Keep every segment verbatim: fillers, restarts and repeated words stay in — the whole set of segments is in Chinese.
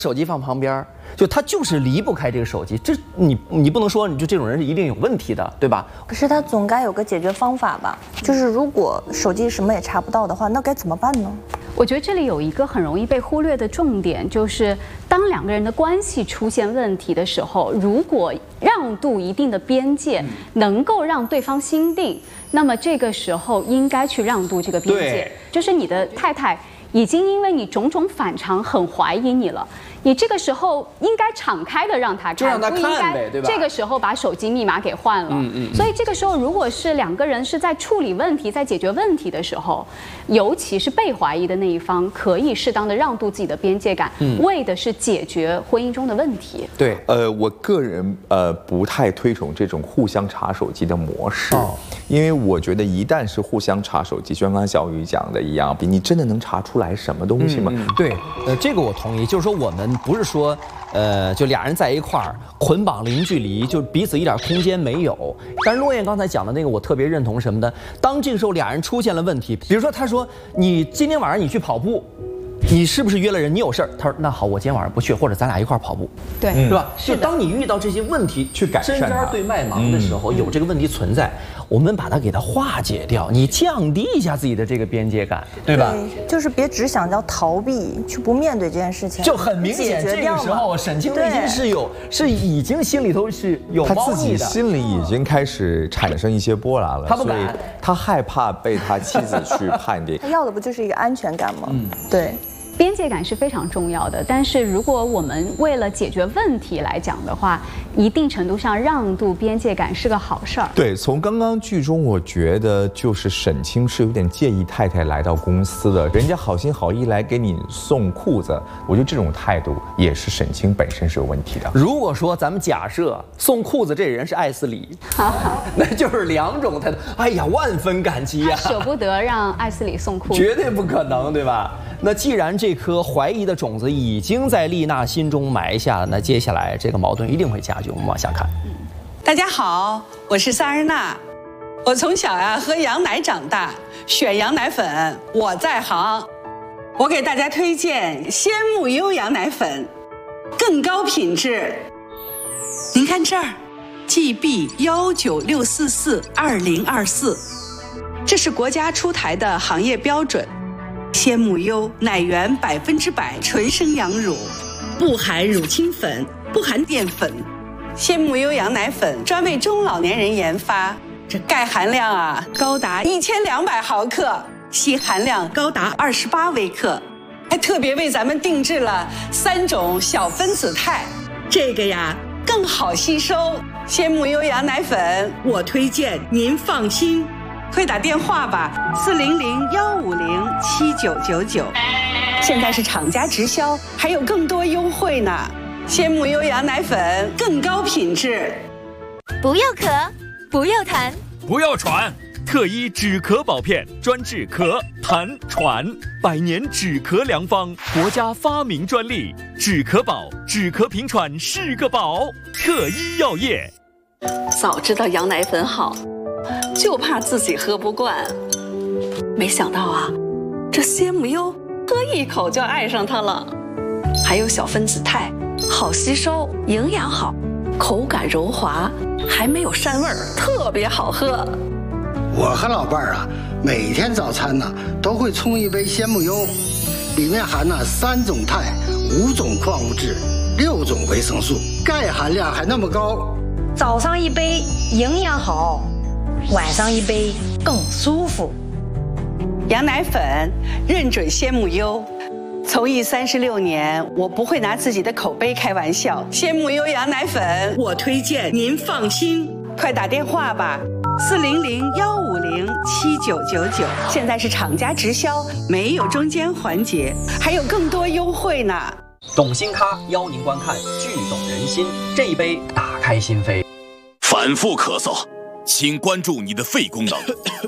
手机放旁边，就他就是离不开这个手机，这你你不能说你就这种人是一定有问题的，对吧？ 可是他总该有个解决方法吧？就是如果手机什么也查不到的话，那该怎么办呢？ 我觉得这里有一个很容易被忽略的重点，就是当两个人的关系出现问题的时候，如果让渡一定的边界，能够让对方心定，那么这个时候应该去让渡这个边界。就是你的太太已经因为你种种反常很怀疑你了。你这个时候应该敞开的让他看， 就让他看呗，对吧？ 这个时候把手机密码给换了，嗯嗯。所以这个时候，如果是两个人是在处理问题、在解决问题的时候，尤其是被怀疑的那一方，可以适当的让渡自己的边界感，嗯、为的是解决婚姻中的问题。 对，呃，我个人呃不太推崇这种互相查手机的模式，哦、因为我觉得一旦是互相查手机，就像刚才小雨讲的一样，你真的能查出来什么东西吗？ 嗯嗯、对，呃，这个我同意，就是说我们。不是说，呃，就俩人在一块儿捆绑零距离，就彼此一点空间没有。但是洛燕刚才讲的那个，我特别认同什么的。当这个时候俩人出现了问题，比如说他说你今天晚上你去跑步，你是不是约了人？你有事儿？他说那好，我今天晚上不去，或者咱俩一块儿跑步， 对， 是吧？就当你遇到这些问题去改善它， 针尖对麦芒的时候，有这个问题存在，我们把它给它化解掉，你降低一下自己的这个边界感，对吧？ 对，就是别只想着逃避，去不面对这件事情， 就很明显，这个时候沈清内心是有，是已经心里头是有他自己心里已经开始产生一些波澜了， 他不敢， 所以他害怕被他妻子去判定。 他要的不就是一个安全感吗？嗯，对。 边界感是非常重要的，但是如果我们为了解决问题来讲的话，一定程度上让渡边界感是个好事儿。 对，从刚刚剧中，我觉得就是沈清是有点介意太太来到公司的，人家好心好意来给你送裤子，我觉得这种态度也是沈清本身是有问题的。 如果说咱们假设送裤子这人是艾斯理，那就是两种态度。哎呀，万分感激呀、啊， 舍不得让艾斯理送裤子， 绝对不可能，对吧？那既然这颗怀疑的种子已经在丽娜心中埋下，那接下来这个矛盾一定会加剧。我们往下看。 大家好，我是萨日娜。我从小呀、啊、喝羊奶长大，选羊奶粉我在行。我给大家推荐鲜木优羊奶粉，更高品质。您看这儿 ，G B 幺九六四四二零二四，这是国家出台的行业标准。鲜木优奶源百分之百纯生羊乳，不含乳清粉，不含淀粉。鲜木优羊奶粉专为中老年人研发，这钙含量啊高达一千两百毫克，硒含量高达二十八微克，还特别为咱们定制了三种小分子肽，这个呀更好吸收。鲜木优羊奶粉，我推荐您放心。快打电话吧，四零零幺五零七九九九。现在是厂家直销，还有更多优惠呢。鲜木优羊奶粉更高品质。 不要咳，不要痰， 不要喘，特医止咳保片专治咳、痰、喘，百年止咳良方，国家发明专利，止咳宝，止咳平喘是个宝。特医药业。 早知道羊奶粉好，就怕自己喝不惯，没想到啊，这鲜木优喝一口就爱上它了。还有小分子肽，好吸收，营养好，口感柔滑，还没有膻味儿，特别好喝。 我和老伴儿啊，每天早餐呢都会冲一杯鲜木优，里面含了三种肽、五种矿物质、六种维生素，钙含量还那么高。 早上一杯营养好，晚上一杯更舒服。 羊奶粉认准鲜木优，从艺三十六年，我不会拿自己的口碑开玩笑。鲜木优羊奶粉，我推荐您放心。快打电话吧，四零零幺五零七九九九。现在是厂家直销，没有中间环节，还有更多优惠呢。 懂心咖邀您观看《剧懂人心》，这一杯打开心扉。 反复咳嗽，请关注你的肺功能。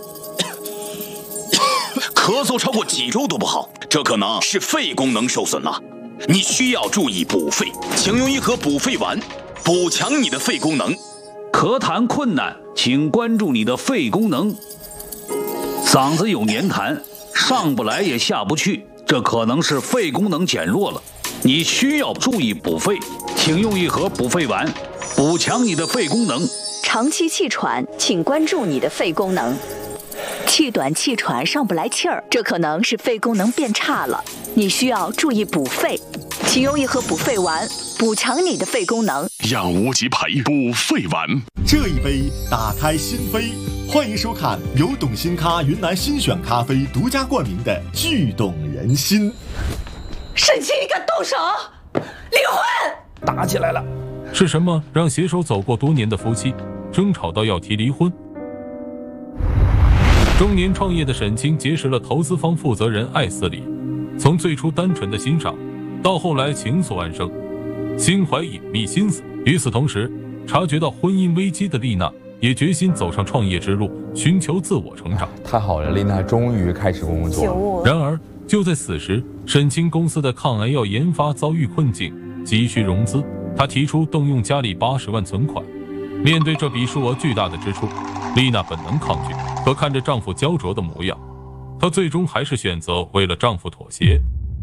咳嗽超过几周都不好，这可能是肺功能受损了。你需要注意补肺，请用一盒补肺丸，补强你的肺功能。 咳痰困难，请关注你的肺功能。嗓子有黏痰，上不来也下不去，这可能是肺功能减弱了。 你需要注意补肺，请用一盒补肺丸，补强你的肺功能。 长期气喘，请关注你的肺功能。气短气喘上不来气儿，这可能是肺功能变差了，你需要注意补肺，请用一盒补肺丸，补强你的肺功能。 养无极培补肺丸， 这一杯打开心扉。欢迎收看由董新咖云南新选咖啡独家冠名的《剧动人心》。 沈清，你敢动手？离婚！ 打起来了。 是什么让携手走过多年的夫妻争吵到要提离婚？中年创业的沈清结识了投资方负责人艾斯里，从最初单纯的欣赏，到后来情愫暗生，心怀隐秘心思。与此同时，察觉到婚姻危机的丽娜也决心走上创业之路，寻求自我成长。 太好了，丽娜终于开始工作。 然而就在此时，沈清公司的抗癌药研发遭遇困境，急需融资。她提出动用家里八十万存款。面对这笔数额巨大的支出，丽娜本能抗拒，可看着丈夫焦灼的模样，她最终还是选择为了丈夫妥协。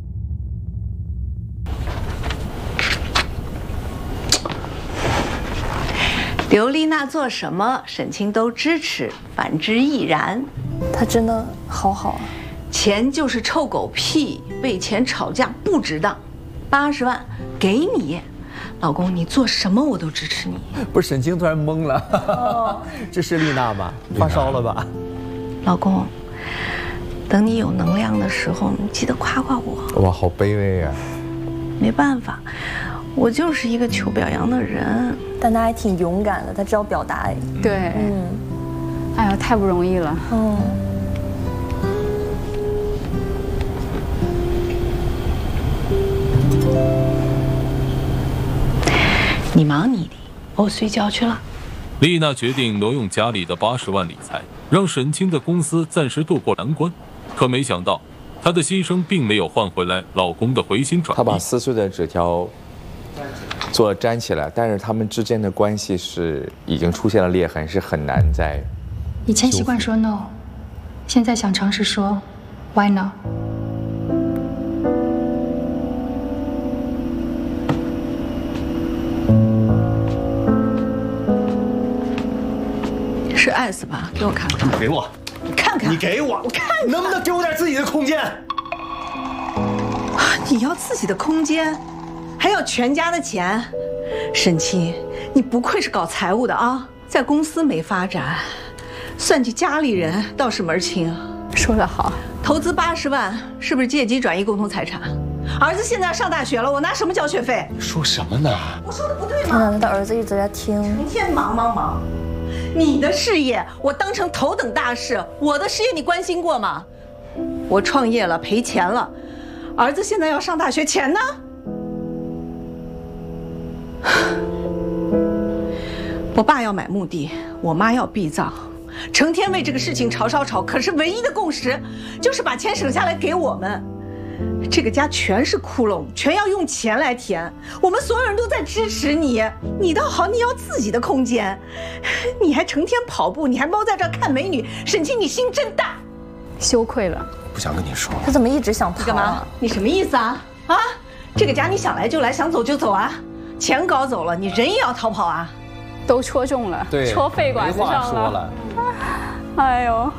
刘丽娜做什么，沈清都支持，反之亦然。 她真的好好啊。 钱就是臭狗屁，为钱吵架不值当。八十万给你，老公，你做什么我都支持你。 不是，沈清突然懵了，哦、这是丽娜吧？发烧了吧？ 老公，等你有能量的时候，你记得夸夸我。 哇，好卑微呀、啊！ 没办法，我就是一个求表扬的人。 但她还挺勇敢的，她知道表达。 对，嗯，哎呀，太不容易了。嗯。 你忙你的，我睡觉去了。 丽娜决定挪用家里的八十万理财，让沈清的公司暂时渡过难关。可没想到，她的牺牲并没有换回来老公的回心转意。 她把撕碎的纸条做了粘起来，但是他们之间的关系是已经出现了裂痕，是很难再。 以前习惯说 no， 现在想尝试说 why not。 是艾斯吧？给我看看。 你给我， 你看看。 你给我， 我看看。 能不能给我点自己的空间？ 你要自己的空间，还要全家的钱。沈清，你不愧是搞财务的啊，在公司没发展，算计家里人倒是门清。 说得好。 投资八十万，是不是借机转移共同财产？儿子现在要上大学了，我拿什么交学费？ 你说什么呢？ 我说的不对吗？ 他的儿子一直在听， 成天忙忙忙。你的事业我当成头等大事，我的事业你关心过吗？我创业了赔钱了，儿子现在要上大学，钱呢？我爸要买墓地，我妈要避葬，成天为这个事情吵吵吵，可是唯一的共识就是把钱省下来给我们。这个家全是窟窿，全要用钱来填。我们所有人都在支持你，你倒好，你要自己的空间，你还成天跑步，你还猫在这儿看美女。沈清，你心真大， 羞愧了。 不想跟你说， 他怎么一直想逃？ 你干嘛？你什么意思啊？啊，这个家你想来就来，想走就走啊？钱搞走了，你人也要逃跑啊？ 都戳中了， 对， 戳肺管子上了。 没话说了。 哎呦，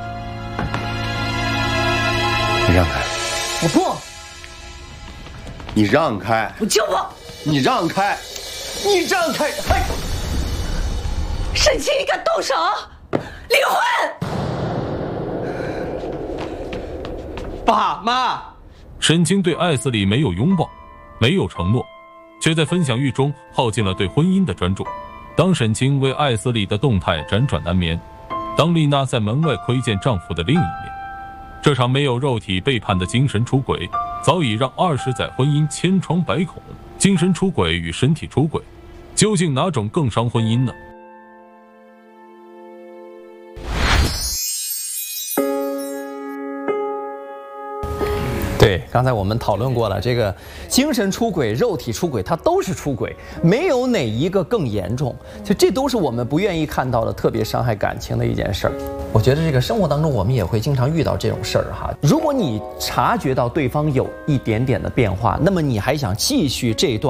你让开。 我不， 你让开！ 我就不， 你让开！你让开！哎， 沈清，你敢动手？离婚！ 爸妈， 沈清对艾斯里没有拥抱，没有承诺，却在分享欲中耗尽了对婚姻的专注。当沈清为艾斯里的动态辗转难眠，当丽娜在门外窥见丈夫的另一面。这场没有肉体背叛的精神出轨，早已让二十载婚姻千疮百孔。精神出轨与身体出轨，究竟哪种更伤婚姻呢？ 对， 刚才我们讨论过了，这个精神出轨、肉体出轨，它都是出轨，没有哪一个更严重。就这都是我们不愿意看到的，特别伤害感情的一件事儿。我觉得这个生活当中我们也会经常遇到这种事儿哈。如果你察觉到对方有一点点的变化，那么你还想继续这段